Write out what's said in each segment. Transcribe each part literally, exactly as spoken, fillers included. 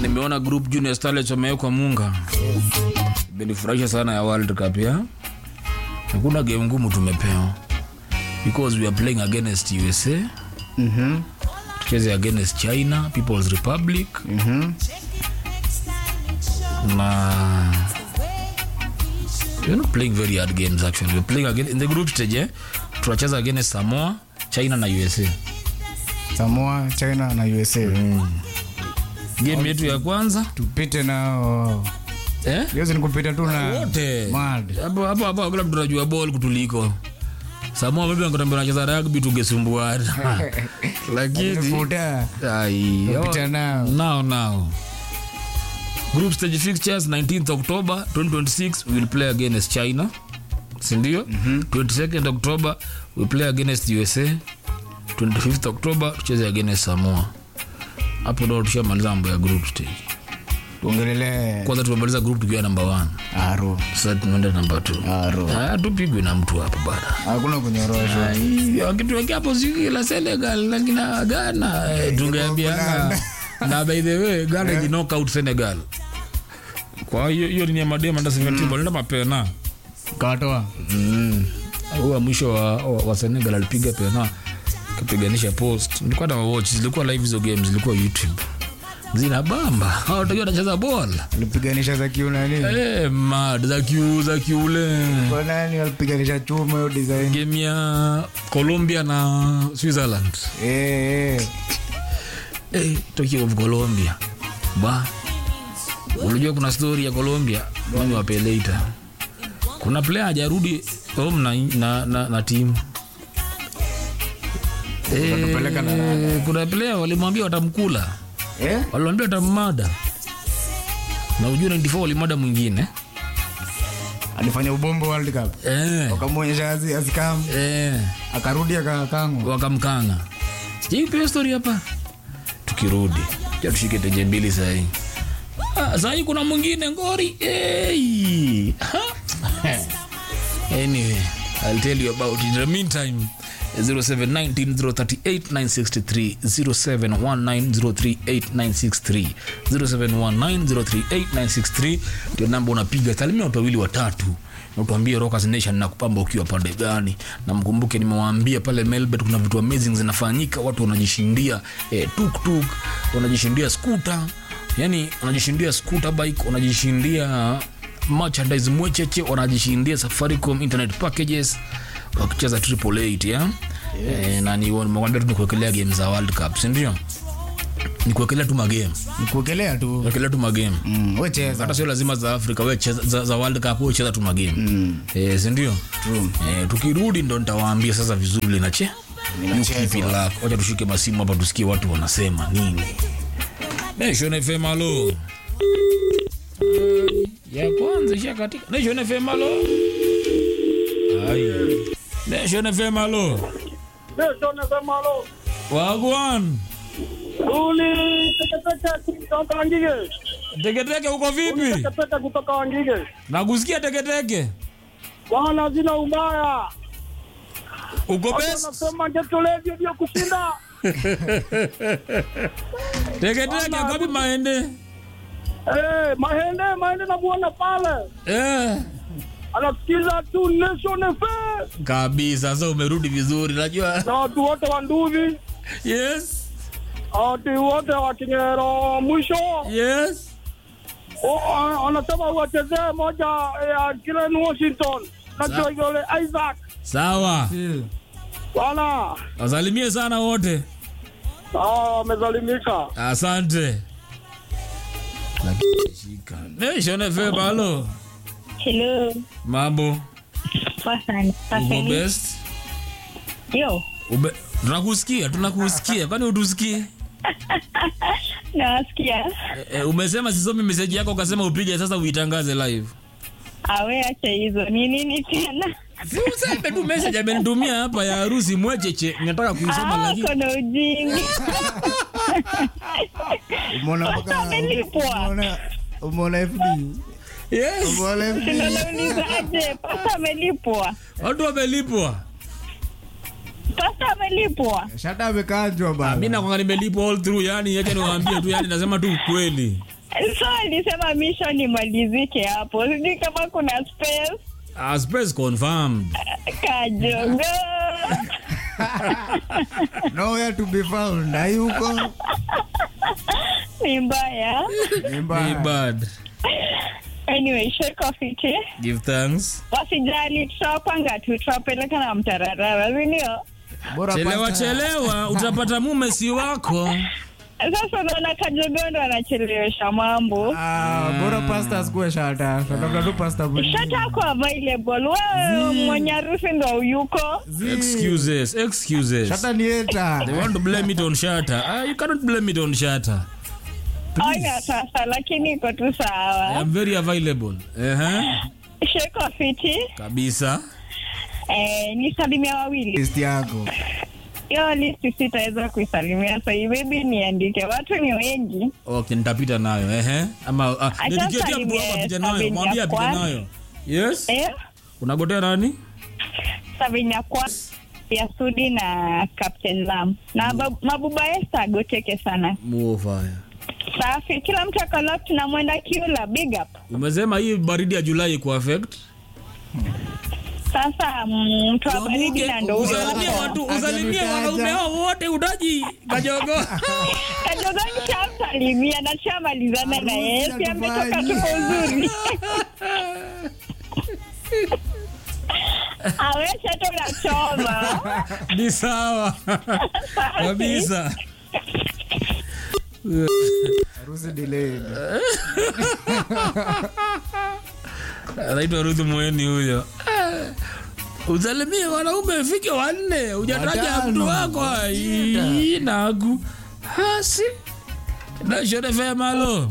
Nimeona group Junior Starlets wamewekwa Munga. Imenifurahisha sana ya World Cup ya. Hakuna game ngumu tumepewa. Because we are playing against U S A. Mhm. Tucheze against China, People's Republic. Mhm. Na we're not playing very hard games actually. We're playing against in the group stage. Eh? Tunacheza against Samoa, China na U S A. Samoa, China na U S A. Mm. Game yetu ya kwanza tupite nao. Eh? Yote ni kupita tu na wote. Mad. Hapo hapo hapo kila mtu anajua ball kutuliko. Samoa mimi ngotambia anacheza rugby tungesumbuana. Lakini futa. Ai, Tupita nao. Now now. Group stage fixtures nineteenth October twenty twenty-six we will play against China. Sindio? Mm-hmm. twenty-second October we play against U S A. twenty-fifth October tucheze against Samoa. Hapo ndo tushamaliza mambo ya group stage. Tuongelele Kwanza tumemaliza group tukiwa number one. Aro. Sasa tunaenda number two. Aro. Ah, tupigwe na mtu hapo bana. Hakuna kunyorosha. Wakituwekea hapo siki la Senegal na kina Ghana tungeambia na by the way Ghana yeah. knock out Senegal. Kwa hiyo hiyo ni ya madema ndio seventeen ball ndio mapena. Katoa. Mm. Huwa mwisho wa, wa, wa Senegal alipiga pena kapiganisha post. Nilikuwa na watch zilikuwa live hizo games zilikuwa YouTube. Zina bamba. Hao watu wanacheza bola. Alipiganisha za kiuna nini? Eh, mad za kiu za kiule. Kwa nani alipiganisha chuma hiyo design? Game ya Colombia na Switzerland. Eh eh. Eh, Tokyo of Colombia. Ba. Unajua kuna story ya Colombia, mimi wape later. Kuna player hajarudi home na na na, na team. Eh, na kuna player walimwambia watamkula. Eh? Walimwambia watammada. Na unajua ninety four walimada mwingine. Alifanya ubombo World Cup. Eh. Wakamwonyesha asikam. Eh. Akarudi akakango. Wakamkanga. Sijui pia story hapa. Tukirudi. Ya tushike teje mbili sasa hii. Ah, sasa hii kuna mwingine ngori. Hey. Anyway, I'll tell you about it. In the meantime, zero seven one nine zero three eight nine six three zero seven one nine zero three eight nine six three zero seven one nine zero three eight nine six three ndio namba unapiga. Salimia watu wawili watatu na utuambie Rockers Nation na kupamba ukiwa pande gani. Na mkumbuke nimewaambia pale Melbourne kuna vitu amazing zinafanyika, watu wanajishindia eh, tuk tuk, wanajishindia scooter, yani wanajishindia scooter bike, wanajishindia merchandise mwecheche, wanajishindia Safaricom internet packages wakicheza triple eight ya. Yes. Eh, na ni mwambia tu kuwekelea game za World Cup, si ndio? Ni kuwekelea tu magame. Ni kuwekelea tu. Kuwekelea tu magame. Mm, wewe cheza. Hata sio lazima za Afrika, wewe cheza za, za World Cup wewe cheza tu magame. Mm. Eh, si ndio? True. Eh, tukirudi ndo nitawaambia sasa vizuri linache. Ninacheza. Wacha tushike masimu hapa tusikie watu wanasema nini. Nation F M alo. Ya kwanza isha katika. Nation F M alo. Ai. Nation F M alo. Nation F M alo. Wagwan. Uli teketeke kutoka Wangige. Teketeke uko vipi? Teketeke kutoka Wangige. Nakusikia teketeke. Bwana zina ubaya. Uko best. Nasema geto leo ndio kushinda. Teketeke ngapi maende? Eh, mahende mahende na buona pale. Eh. Anasikiza tu Nation F M. Kabisa, sasa umerudi vizuri najua. Na watu wote wa Nduvi. Yes. Watu wote wa Kingero mwisho. Yes. Oh, anasema wachezee moja ya Glen Washington. Na yule Isaac. Sawa. Bwana. Wasalimie sana wote. Ah, amezalimika. Asante. Shika. Nation F M alo. Hello. Mambo. Fasani. Uko best? Yo. Ube, tunakusikia, tunakusikia. Kwani utusikie? Nasikia. E, umesema sisomi message yako ukasema upige sasa uitangaze live. Awe acha hizo. Ni nini tena? Si useme tu message amenitumia hapa ya harusi mwecheche. Nataka kuisoma lakini. Kuna ujinga. Umeona mpaka umeona umeona F D. Yes. Umeona F D. Unaulizaje? Pasa amelipwa. Watu wamelipwa. Pasa amelipwa. Shata amekanjwa baba. Mimi nakwanga nimelipwa all through, yani yake niwaambie tu, yani nasema tu ukweli. So alisema mission imalizike hapo. Sijui kama kuna space. Ah, space confirmed. Kajogo. Nowhere to be found. Hayuko. Ni mbaya. Ni Be mbaya. bad. Anyway, shake off it. Give thanks. Wasijali, tutapanga tu, tutapeleka na mtararara, sindio? Bora Chelewa pasta- chelewa utapata mume si wako. Sasa unaona Kajogondo anachelewesha mambo. Ah, bora pasta asikuwe shata. Tunataka tu pasta mwingine. Shata kwa available. Wewe mwenye harusi ndo yuko. Zi. Excuses, excuses. Shata ni eta. They want to blame it on Shatta. Ah, you cannot blame it on Shatta. Aya sasa, lakini iko tu I sawa. am very available. Uh-huh. Shake off it. Kabisa. Eh, nisalimia wawili. List yako. Yo list sitaweza kuisalimia sasa hivi, baby niandike. Watu ni wengi. Okay, nitapita nayo. Ehe. Ama uh, dedicatea mtu wako apite nayo. Mwambie apite nayo. Yes? Eh? Unagotea nani? Sabinya kwa ya Sudi na Captain Lam. Na mm. Mabuba Esther goteke sana. Muofaya. Safi, kila mtu akalock tunamwenda Kiula, big up. Umesema hii baridi ya Julai ku affect? Sasa mtu wa baridi na ndo usalimie watu, usalimie wanaume hao wote utaji Kajogo. Kajogo nishamsalimia na nishamalizana na yeye, si ametoka tu kwa uzuri. Awesha tu na choma. Ni sawa. Kabisa. Harusi delayed. Anaitwa Ruth Mweni huyo. Usalimie wanaume fike wanne, hujataja mtu wako hii nagu. Hasi. Na shore fema halo.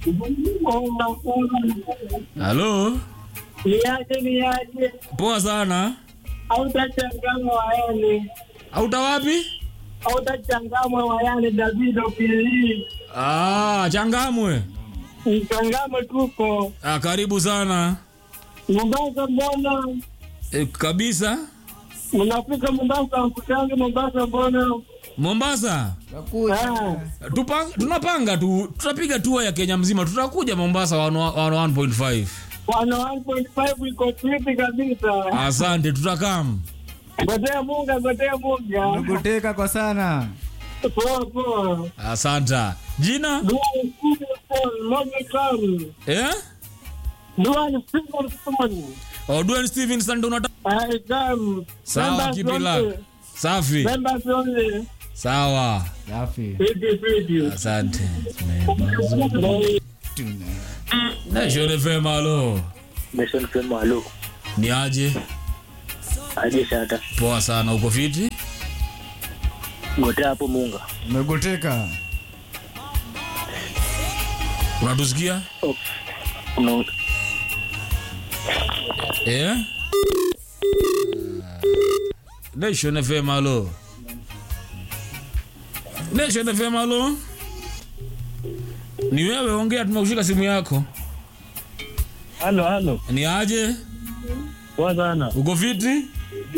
Halo. Niaje niaje. Poa sana. Hautachangamwa wayani. Hauta wapi? Hautachangamwa wayani David Opili. Ah, Changamwe. Changamwe tuko. Ah, karibu sana. Mombasa bwana. E, kabisa. Unafika Mombasa mkutange Mombasa bwana. Mombasa. Ah. Tupang, tunapanga tu, tutapiga tour ya Kenya mzima. Tutakuja Mombasa one point five. one point five iko tripi kabisa. Asante, tutakam. Gotea Munga, gotea Munga. Nagoteka kwa sana. Poa poa. Asante. Jina? Duan Stevenson, moja kami. Eh? Duan Stevenson. Oh, Duan Stevenson ndo unataka. I come. Sawa, keep it locked. Safi. Members only. Sawa. Safi. Fiti fiti. Asante. Nation F M halo. Nation F M halo. Ni aje? Aje Shatta. Poa sana, uko fiti? Gotea hapo Munga. Umegoteka. Unatusikia? Oh. No. Eh? Nation F M halo. Nation F M halo. Ni wewe, ongea, tumekushika simu yako. Halo halo. Ni aje? Poa sana. Uko fiti?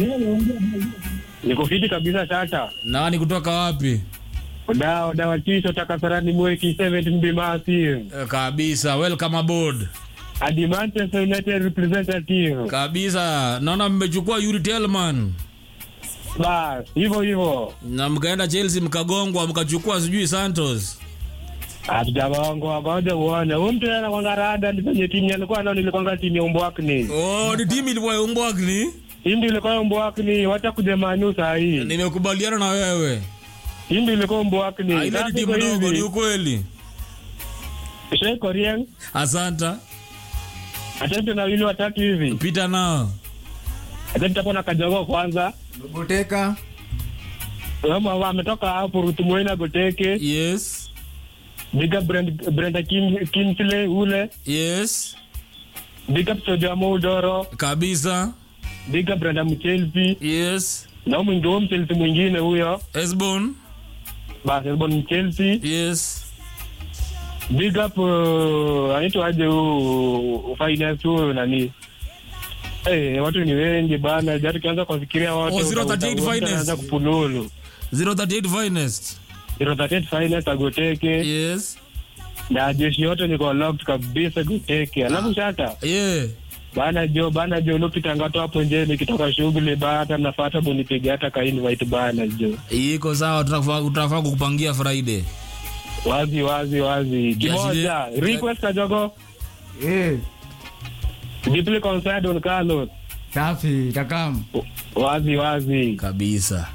Niko fiti kabisa Shatta. Nani kutoka wapi? Odao dawa tisho takasarani mweki seventy mbimasi. E, kabisa, welcome aboard. Adi Manchester United representative. Kabisa, naona mmechukua Yuri Tellman. Bas, hivyo hivyo. Na mkaenda Chelsea mkagongwa, mkachukua sijui Santos. Atijabango abaje uone. Huyu mtu ana kwangarada nifanye timu alikuwa nao nilikwanga timu ya Umbwakni. Oh, ni timu ilikuwa Umbwakni. Hindi ilikuwa Umbwakni, wacha kuja Manu saa hii. Nimekubaliana na wewe. Hindi ilikuwa Umbwakni. Ile ni timu ndogo, ni ukweli. Sheikh Orieng. Asanta. Atende na wili watatu hivi. Pita nao. Atende tapo na Kajogo kwanza. Umegoteka. Wama wametoka hapo Rutumwena Goteke. Yes. Big up Brenda, Brenda Kim, Kimsley ule. Yes. Big up Soja Moudoro. Kabisa. Big up Brenda Mchelsi. Yes. Na mwingi wa Mchelsi mwingine huyo. Esbon. Basi Esbon Mchelsi. Yes. Big up uh, anaitwa aje huu finance huyo nani. Eh, hey, watu ni wengi bana. Jari kianza kufikiria watu. Oh, zero thirty eight finance. Anaanza kupululu. zero thirty eight finest. zero thirty eight finance Agoteke. Yes. Na jeshi yote niko locked kabisa Goteke. Alafu shata. Yeah. Bana jo, bana jo unapita tu hapo nje nikitoka shughuli bana nafuata bonipiga hata ka invite bana jo. Iko sawa, tunafaa tunafaa kukupangia Friday. Wazi wazi wazi. Kimoja, request kajogo. Eh. Deeply concerned on Carlos. Safi, takam. Wazi wazi. Kabisa.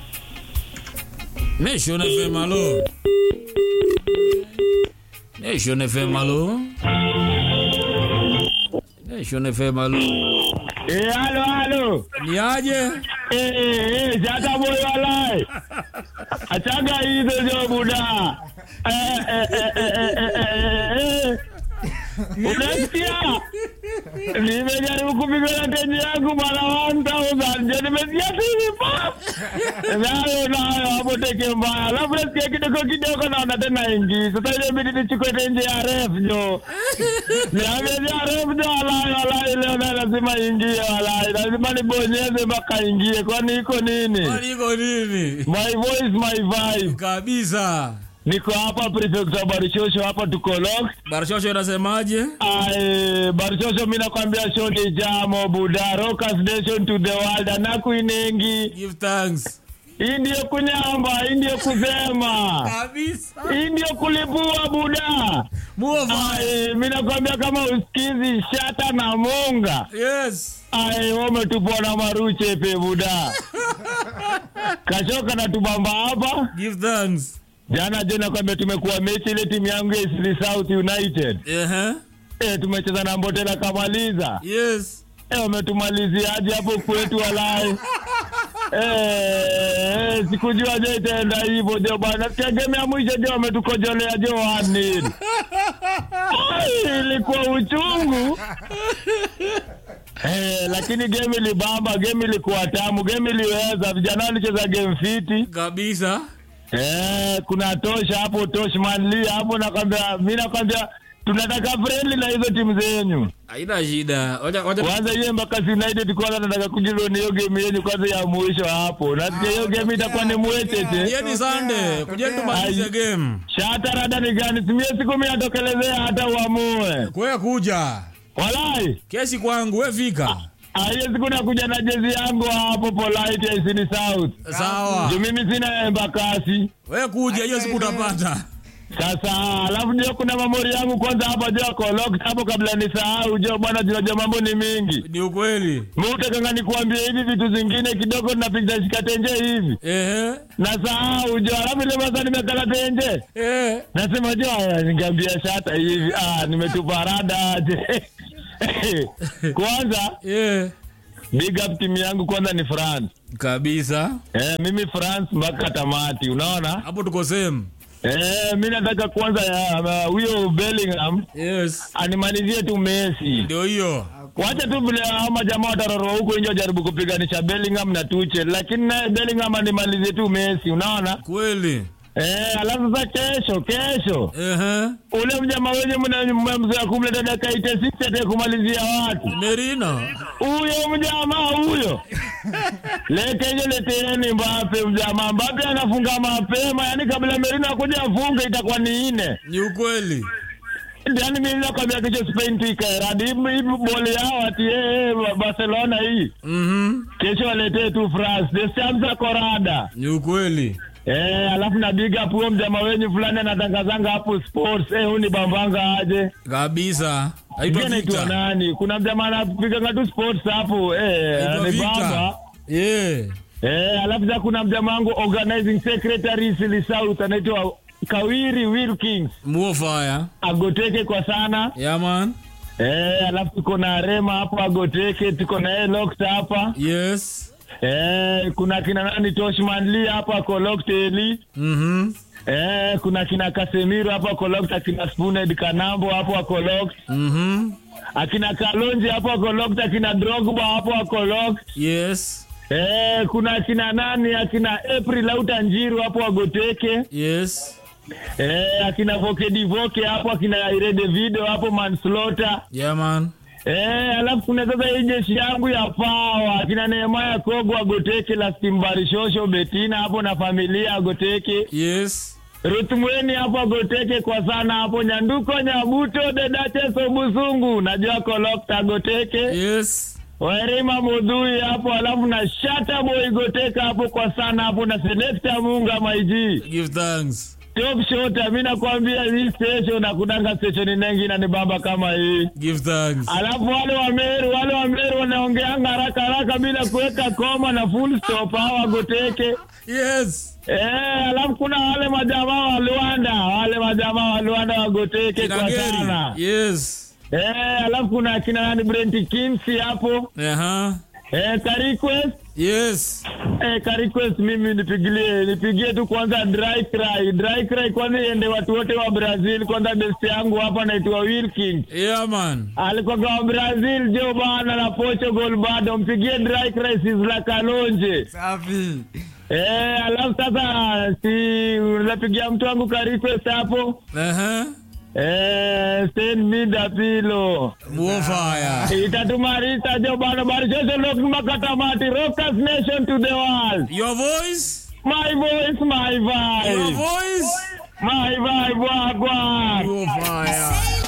Nation F M alo. Nation F M alo. Nation F M alo. Eh, halo halo. Ni aje? Eh eh, jata boy walai. Achaga hizo jo buda. Eh eh eh eh eh eh. Unasikia? Nimejaribu kupiga tenje yangu mara one thousand. Je, nimesikia hivi pa? Nalo nayo hapo teke mbaya. Alafu nasikia kidogo kidogo naona tena ingi. Sasa ile bidi nichukue tenje ya ref jo. Niambie ya ref jo alai alai leo na lazima ingie alai. Lazima nibonyeze mpaka ingie. Kwani iko nini? Kwani iko nini? My voice my vibe. Kabisa. Niko hapa prefect Barishosho hapa tuko lock. Barishosho inasemaje? Ai Barishosho mimi nakwambia show ni jamo buda Rockers Nation to the world anaku inengi. Give thanks. Hii ndio kunyamba, hii ndio kusema. Kabisa. Hii ndio kulipua buda. Move. Ai mimi nakwambia kama usikizi shata na munga. Yes. Ai wame tupona maruche pe buda. Kashoka na tubamba hapa. Give thanks. Jana jana kwamba tumekuwa mechi ile timu yangu ya Eastleigh South United. Eh uh-huh. Eh tumecheza na Mbotela kamaliza. Yes. Eh wametumalizia aje hapo kwetu walai. Eh sikujua je itaenda hivyo ndio bana. Tegemea mwisho ndio wametukojolea jo one. Ilikuwa uchungu. Eh lakini game ilibamba, game ilikuwa tamu, game iliweza vijana walicheza game fiti. Kabisa. Eh kuna tosha hapo Tosh Manli hapo nakwambia mimi nakwambia tunataka friendly na hizo timu zenyu. Haina shida. Wacha wacha kwanza yeye mpaka United kwanza nataka kujiloni hiyo game yenu kwanza ya mwisho hapo. Nasikia hiyo game itakuwa ni mwetete. Yeye ni Sunday. Kuja tumalize game. Shata rada ni gani? Simie siku mimi natokelezea hata uamue. Kwa kuja. Walai. Kesi kwangu wewe fika. Hiyo siku nakuja na jezi yangu hapo Polite ya Eastleigh South. Sawa. Jo mimi sina Embakasi. Wewe kuja hiyo siku utapata. Sasa alafu ndio kuna memori yangu kwanza hapa jo kwa lock hapo kabla nisahau jo bwana tunajua mambo ni mingi. Ni ukweli. Mutaka nikuambia hivi vitu zingine kidogo tunapiga shikatenje hivi. Eh. Nasahau jo alafu ile basa nimekala tenje. Eh. Nasema jo ningeambia shata hivi ah nimetupa rada aje. Kwanza eh big up team yangu kwanza ni France. Kabisa. Eh mimi France mpaka tamati unaona? Hapo tuko same. Eh mimi nataka kwanza ya huyo Bellingham. Yes. Animalizie tu Messi. Ndio hiyo. Wacha tu vile ama jamaa wataroro huko nje jaribu kupiganisha Bellingham na Tuchel lakini na Bellingham animalizie tu Messi unaona? Kweli. Eh alafu sasa kesho kesho. Eh uh-huh. Ule mjamaa wenye mnamzoea kumleta dakika sitini ate kumalizia watu. Merino. Huyo mjamaa huyo. Lete ile leteni Mbappe mjamaa. Mbappe anafunga mapema yani kabla Merino akuje afunge itakuwa ni nne. Ni ukweli. Yaani mimi nakwambia kesho Spain tuikae hadi hivi bole yao ati eh Barcelona hii. Mhm. Kesho walete tu France. The Champions Corada. Ni ukweli. Eh alafu na big up huyo mjamaa wenyu fulani anatangazanga hapo sports eh huni bambanga aje. Kabisa. Haitwa nani? Kuna mjamaa anapiga tu sports hapo eh ni bamba. Yeah. Eh alafu za kuna mjamaa wangu organizing secretary Eastleigh South anaitwa Kawiri Wilkins. Muofaya. Agoteke kwa sana. Yeah man. Eh alafu tuko na Rema hapo Agoteke, tuko na Locked hapa. Yes. Eh kuna kina nani Tosh Manli hapa kwa Locked. Mhm. Eh kuna kina Casemiro hapa kwa Locked, kina Spooned Kanambo hapo kwa Locked. Mhm. Akina Kalonji hapo kwa Locked, akina Drogba hapo kwa Locked. Yes. Eh kuna kina nani akina April Lauta Njiru hapo Agoteke. Yes. Eh akina Voke Divoke hapo, akina Irede Video hapo Manslaughter. Yeah man. Eh alafu kuna sasa hii jeshi yangu ya Power akina Nehemaya Kogo Agoteke la Stimbari Shosho Betina hapo na familia Agoteke. Yes. Rutumweni hapo Goteke kwa sana hapo Nyanduko Nyabuto Dedache Sobuzungu najua Kolokta Goteke. Yes. Wairima Mudhui hapo alafu na Shata Boy Goteka hapo kwa sana hapo na Selector Munga Maiji. Give thanks. Top shot mimi nakwambia hii station na kudanga station nyingi na ni baba kama hii. Give thanks. Alafu wale wa Meru wale wa Meru wanaongea haraka haraka bila kuweka koma na full stop hawa Goteke. Yes. Eh, alafu kuna wale majamaa wa Luanda, wale majamaa wa Luanda wa Goteke kwa sana. Yes. Eh, alafu kuna kina nani Brent Kimsi hapo. Aha. Eh, Kariquest. Yes. Eh, Kariquest mimi nipigie, nipigie tu kwanza Dry Cry. Dry Cry kwanza ende watu wote wa Brazil kwanza best yangu hapa anaitwa Wilkins. Yeah man. Alikuwa kwa Brazil jo bana na Portugal bado mpigie Dry Cry Sizla Kalonje. Safi. Eh, alafu sasa si unapigia mtu wangu Kariquest hapo. Aha. Eh, send me the pillow. Warfire. Itatumarisa jo bana barisho lok makatamati Rockers Nation to the world. Your voice? My voice, my vibe. Your voice? My vibe, wagwan. Warfire.